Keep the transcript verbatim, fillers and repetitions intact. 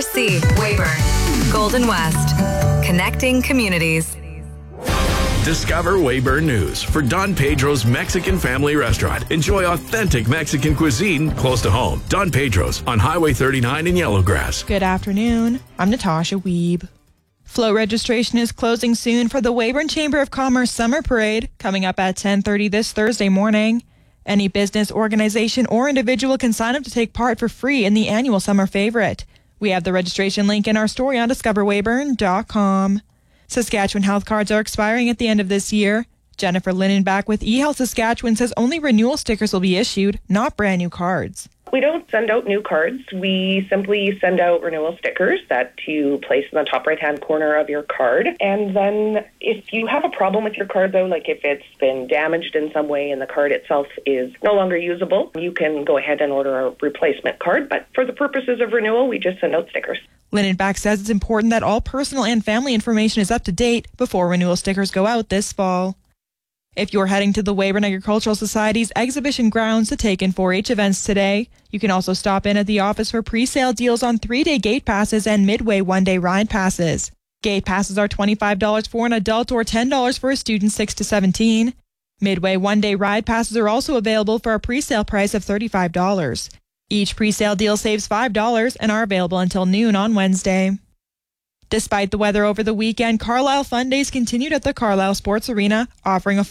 C. Weyburn. Golden West. Connecting communities. Discover Weyburn News for Don Pedro's Mexican Family Restaurant. Enjoy authentic Mexican cuisine close to home. Don Pedro's on Highway thirty-nine in Yellowgrass. Good afternoon. I'm Natasha Wiebe. Float registration is closing soon for the Weyburn Chamber of Commerce Summer Parade, coming up at ten thirty this Thursday morning. Any business, organization, or individual can sign up to take part for free in the annual summer favorite. We have the registration link in our story on discover weyburn dot com. Saskatchewan health cards are expiring at the end of this year. Jennifer Lindenbach with eHealth Saskatchewan says only renewal stickers will be issued, not brand new cards. We don't send out new cards. We simply send out renewal stickers that you place in the top right-hand corner of your card. And then if you have a problem with your card, though, like if it's been damaged in some way and the card itself is no longer usable, you can go ahead and order a replacement card. But for the purposes of renewal, we just send out stickers. Lindenbach says it's important that all personal and family information is up to date before renewal stickers go out this fall. If you're heading to the Weyburn Agricultural Society's exhibition grounds to take in four H events today, you can also stop in at the office for pre-sale deals on three-day gate passes and Midway one-day ride passes. Gate passes are twenty-five dollars for an adult or ten dollars for a student six to seventeen. Midway one-day ride passes are also available for a pre-sale price of thirty-five dollars. Each pre-sale deal saves five dollars and are available until noon on Wednesday. Despite the weather over the weekend, Carlisle Fun Days continued at the Carlisle Sports Arena, offering a